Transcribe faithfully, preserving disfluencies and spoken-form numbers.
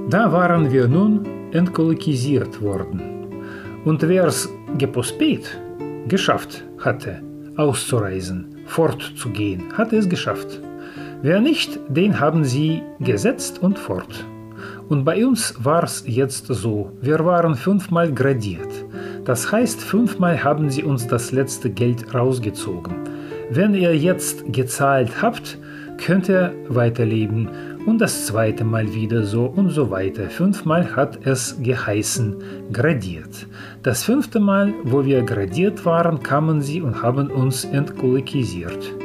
Da waren wir nun entkolekisiert worden. Und wer es gepostet, geschafft hatte, auszureisen, fortzugehen, hatte es geschafft. Wer nicht, den haben sie gesetzt und fort. Und bei uns war es jetzt so, wir waren fünfmal gradiert. Das heißt, fünfmal haben sie uns das letzte Geld rausgezogen. Wenn ihr jetzt gezahlt habt, könnt ihr weiterleben und das zweite Mal wieder so und so weiter. Fünfmal hat es geheißen, gradiert. Das fünfte Mal, wo wir gradiert waren, kamen sie und haben uns entkolekisiert.